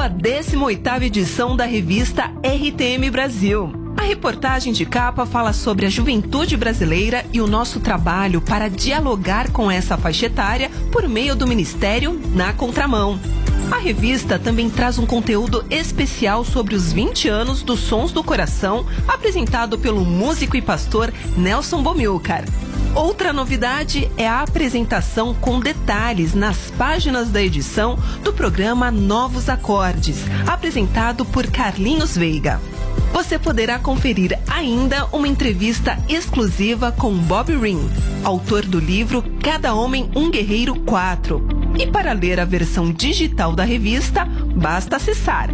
a 18ª edição da revista RTM Brasil. A reportagem de capa fala sobre a juventude brasileira e o nosso trabalho para dialogar com essa faixa etária por meio do Ministério Na Contramão. A revista também traz um conteúdo especial sobre os 20 anos dos Sons do Coração, apresentado pelo músico e pastor Nelson Bomilcar. Outra novidade é a apresentação com detalhes nas páginas da edição do programa Novos Acordes, apresentado por Carlinhos Veiga. Você poderá conferir ainda uma entrevista exclusiva com Bob Ring, autor do livro Cada Homem um Guerreiro 4. E para ler a versão digital da revista, basta acessar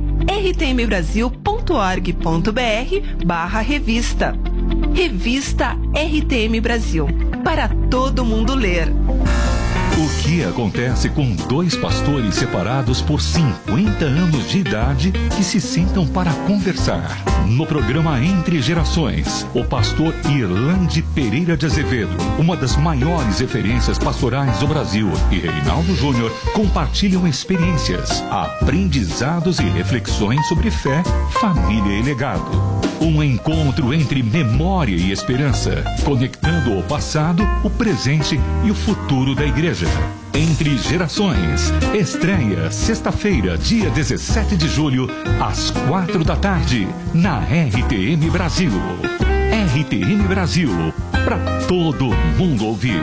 rtmbrasil.org.br/revista. Revista RTM Brasil, para todo mundo ler. O que acontece com dois pastores separados por 50 anos de idade que se sentam para conversar? No programa Entre Gerações, o pastor Irlande Pereira de Azevedo, uma das maiores referências pastorais do Brasil, e Reinaldo Júnior compartilham experiências, aprendizados e reflexões sobre fé, família e legado. Um encontro entre memória e esperança, conectando o passado, o presente e o futuro da igreja. Entre Gerações, estreia sexta-feira, dia 17 de julho, às 4 da tarde, na RTM Brasil. RTM Brasil, para todo mundo ouvir.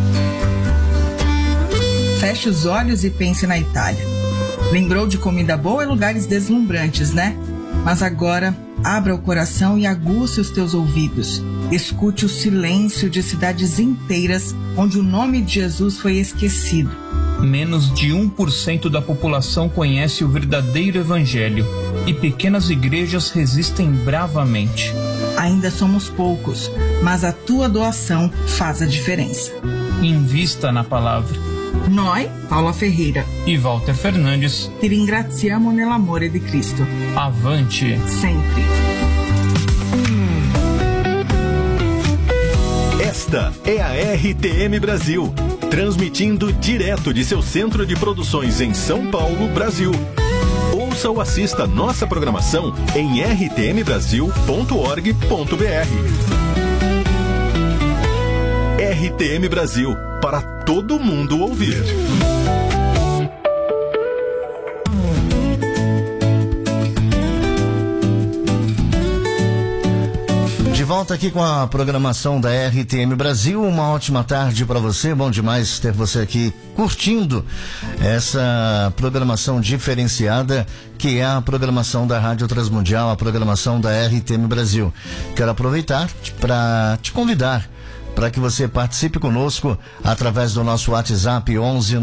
Feche os olhos e pense na Itália. Lembrou de comida boa e lugares deslumbrantes, né? Mas agora, abra o coração e aguce os teus ouvidos. Escute o silêncio de cidades inteiras onde o nome de Jesus foi esquecido. Menos de 1% da população conhece o verdadeiro evangelho e pequenas igrejas resistem bravamente. Ainda somos poucos, mas a tua doação faz a diferença. Invista na palavra. Noi, Paula Ferreira e Walter Fernandes, ti ringraziamo nell'amore di Cristo. Avante! Sempre. Esta é a RTM Brasil, transmitindo direto de seu centro de produções em São Paulo, Brasil. Ouça ou assista nossa programação em rtmbrasil.org.br. RTM Brasil, para todo mundo ouvir. De volta aqui com a programação da RTM Brasil. Uma ótima tarde para você. Bom demais ter você aqui curtindo essa programação diferenciada que é a programação da Rádio Transmundial, a programação da RTM Brasil. Quero aproveitar para te convidar para que você participe conosco através do nosso WhatsApp 11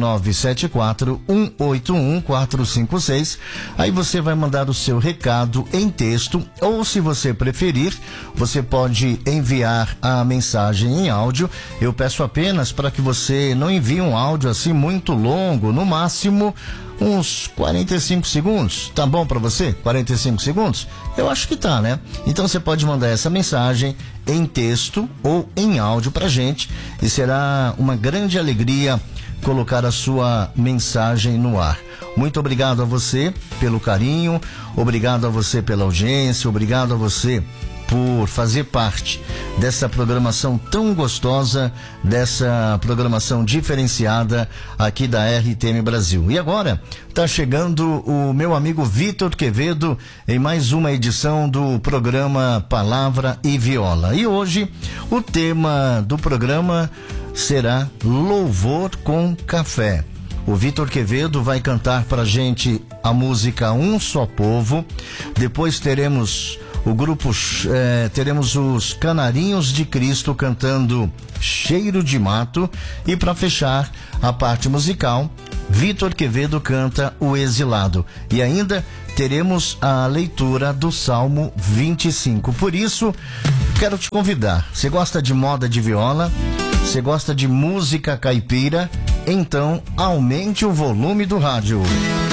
974 181 456. Aí você vai mandar o seu recado em texto, ou se você preferir, você pode enviar a mensagem em áudio. Eu peço apenas para que você não envie um áudio assim muito longo, no máximo uns 45 segundos. Tá bom para você? 45 segundos? Eu acho que tá, né? Então você pode mandar essa mensagem em texto ou em áudio pra gente, e será uma grande alegria colocar a sua mensagem no ar. Muito obrigado a você pelo carinho, obrigado a você pela audiência, obrigado a você por fazer parte dessa programação tão gostosa, dessa programação diferenciada aqui da RTM Brasil. E agora está chegando o meu amigo Vitor Quevedo em mais uma edição do programa Palavra e Viola. E hoje o tema do programa será Louvor com Café. O Vitor Quevedo vai cantar pra gente a música Um Só Povo. Depois teremos o grupo, teremos os Canarinhos de Cristo cantando Cheiro de Mato. E para fechar a parte musical, Vitor Quevedo canta O Exilado. E ainda teremos a leitura do Salmo 25. Por isso, quero te convidar. Você gosta de moda de viola? Você gosta de música caipira? Então, aumente o volume do rádio.